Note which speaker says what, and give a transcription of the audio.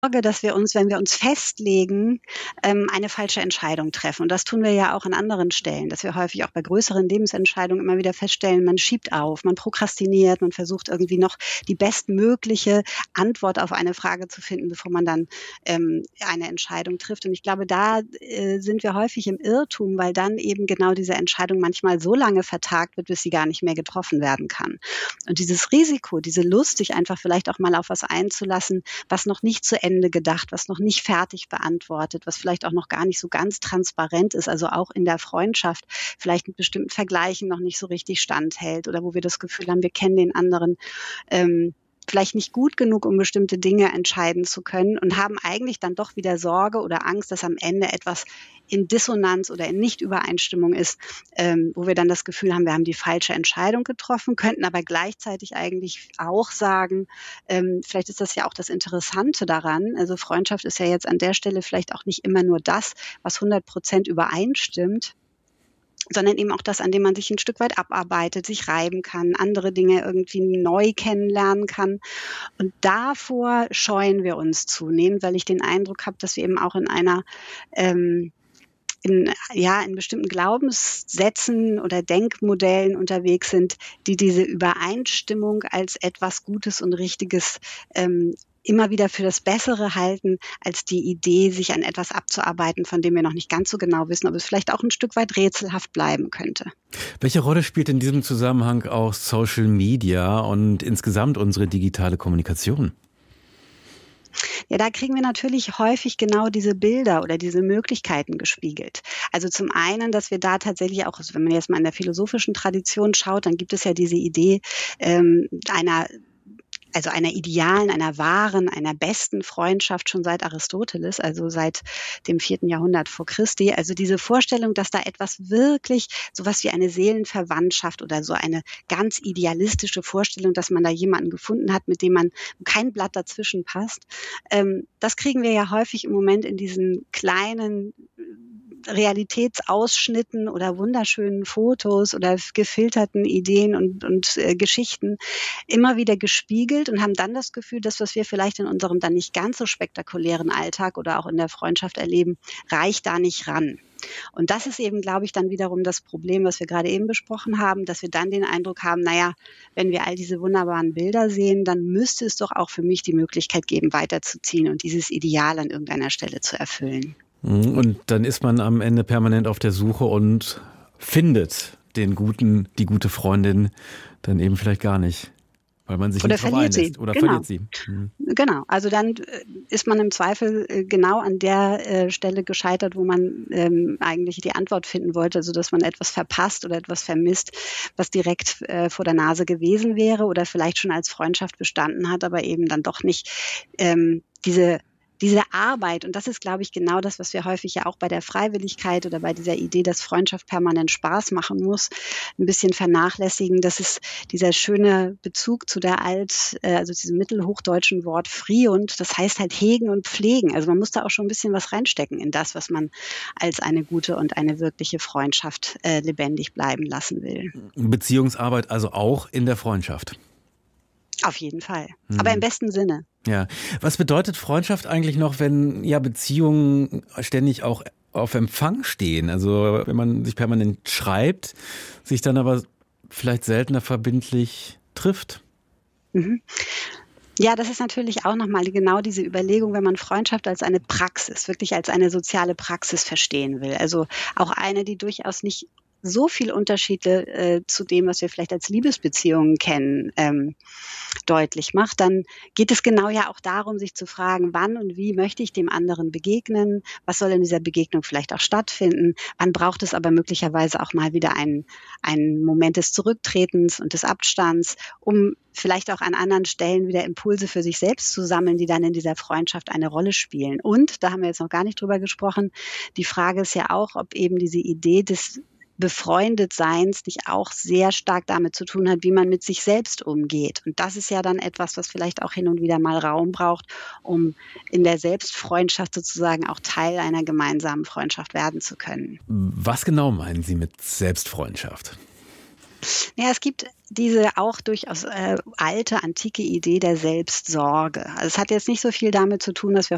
Speaker 1: Sorge, dass wir uns, wenn wir uns festlegen, eine falsche Entscheidung treffen. Und das tun wir ja auch an anderen Stellen, dass wir häufig auch bei größeren Lebensentscheidungen immer wieder feststellen, man schiebt auf, man prokrastiniert, man versucht irgendwie noch die bestmögliche Antwort auf eine Frage zu finden, bevor man dann eine Entscheidung trifft. Und ich glaube, da sind wir häufig im Irrtum, weil dann eben genau diese Entscheidung manchmal so lange vertagt wird, bis sie gar nicht mehr getroffen werden kann. Und dieses Risiko, diese Lust, sich einfach vielleicht auch mal auf was einzulassen, was noch nicht zu Ende gedacht, was noch nicht fertig beantwortet, was vielleicht auch noch gar nicht so ganz transparent ist, also auch in der Freundschaft vielleicht mit bestimmten Vergleichen noch nicht so richtig standhält oder wo wir das Gefühl haben, wir kennen den anderen vielleicht nicht gut genug, um bestimmte Dinge entscheiden zu können und haben eigentlich dann doch wieder Sorge oder Angst, dass am Ende etwas in Dissonanz oder in Nichtübereinstimmung ist, wo wir dann das Gefühl haben, wir haben die falsche Entscheidung getroffen, könnten aber gleichzeitig eigentlich auch sagen, vielleicht ist das ja auch das Interessante daran, also Freundschaft ist ja jetzt an der Stelle vielleicht auch nicht immer nur das, was 100% übereinstimmt, sondern eben auch das, an dem man sich ein Stück weit abarbeitet, sich reiben kann, andere Dinge irgendwie neu kennenlernen kann. Und davor scheuen wir uns zunehmend, weil ich den Eindruck habe, dass wir eben auch in einer in bestimmten Glaubenssätzen oder Denkmodellen unterwegs sind, die diese Übereinstimmung als etwas Gutes und Richtiges immer wieder für das Bessere halten, als die Idee, sich an etwas abzuarbeiten, von dem wir noch nicht ganz so genau wissen, ob es vielleicht auch ein Stück weit rätselhaft bleiben könnte.
Speaker 2: Welche Rolle spielt in diesem Zusammenhang auch Social Media und insgesamt unsere digitale Kommunikation?
Speaker 1: Ja, da kriegen wir natürlich häufig genau diese Bilder oder diese Möglichkeiten gespiegelt. Also zum einen, dass wir da tatsächlich auch, also wenn man jetzt mal in der philosophischen Tradition schaut, dann gibt es ja diese Idee einer idealen, einer wahren, einer besten Freundschaft schon seit Aristoteles, also seit dem 4. Jahrhundert vor Christi. Also diese Vorstellung, dass da etwas wirklich, sowas wie eine Seelenverwandtschaft oder so eine ganz idealistische Vorstellung, dass man da jemanden gefunden hat, mit dem man kein Blatt dazwischen passt. Das kriegen wir ja häufig im Moment in diesen kleinen Realitätsausschnitten oder wunderschönen Fotos oder gefilterten Ideen und Geschichten immer wieder gespiegelt und haben dann das Gefühl, dass was wir vielleicht in unserem dann nicht ganz so spektakulären Alltag oder auch in der Freundschaft erleben, reicht da nicht ran. Und das ist eben, glaube ich, dann wiederum das Problem, was wir gerade eben besprochen haben, dass wir dann den Eindruck haben, naja, wenn wir all diese wunderbaren Bilder sehen, dann müsste es doch auch für mich die Möglichkeit geben, weiterzuziehen und dieses Ideal an irgendeiner Stelle zu erfüllen.
Speaker 2: Und dann ist man am Ende permanent auf der Suche und findet die gute Freundin dann eben vielleicht gar nicht, weil man sich nicht drauf einlässt. Oder verliert sie.
Speaker 1: Genau, also dann ist man im Zweifel genau an der Stelle gescheitert, wo man eigentlich die Antwort finden wollte, also dass man etwas verpasst oder etwas vermisst, was direkt vor der Nase gewesen wäre oder vielleicht schon als Freundschaft bestanden hat, aber eben dann doch nicht diese Arbeit, und das ist, glaube ich, genau das, was wir häufig ja auch bei der Freiwilligkeit oder bei dieser Idee, dass Freundschaft permanent Spaß machen muss, ein bisschen vernachlässigen. Das ist dieser schöne Bezug zu also diesem mittelhochdeutschen Wort friund, das heißt halt hegen und pflegen. Also man muss da auch schon ein bisschen was reinstecken in das, was man als eine gute und eine wirkliche Freundschaft lebendig bleiben lassen will.
Speaker 2: Beziehungsarbeit also auch in der Freundschaft.
Speaker 1: Auf jeden Fall, aber im besten Sinne.
Speaker 2: Ja. Was bedeutet Freundschaft eigentlich noch, wenn ja Beziehungen ständig auch auf Empfang stehen? Also wenn man sich permanent schreibt, sich dann aber vielleicht seltener verbindlich trifft?
Speaker 1: Mhm. Ja, das ist natürlich auch nochmal genau diese Überlegung, wenn man Freundschaft als eine Praxis, wirklich als eine soziale Praxis verstehen will. Also auch eine, die durchaus nicht so viel Unterschiede zu dem, was wir vielleicht als Liebesbeziehungen kennen, deutlich macht, dann geht es genau ja auch darum, sich zu fragen, wann und wie möchte ich dem anderen begegnen, was soll in dieser Begegnung vielleicht auch stattfinden, wann braucht es aber möglicherweise auch mal wieder einen Moment des Zurücktretens und des Abstands, um vielleicht auch an anderen Stellen wieder Impulse für sich selbst zu sammeln, die dann in dieser Freundschaft eine Rolle spielen. Und, da haben wir jetzt noch gar nicht drüber gesprochen, die Frage ist ja auch, ob eben diese Idee des Befreundetseins nicht auch sehr stark damit zu tun hat, wie man mit sich selbst umgeht. Und das ist ja dann etwas, was vielleicht auch hin und wieder mal Raum braucht, um in der Selbstfreundschaft sozusagen auch Teil einer gemeinsamen Freundschaft werden zu können.
Speaker 2: Was genau meinen Sie mit Selbstfreundschaft?
Speaker 1: Ja, es gibt diese auch durchaus alte, antike Idee der Selbstsorge. Also es hat jetzt nicht so viel damit zu tun, dass wir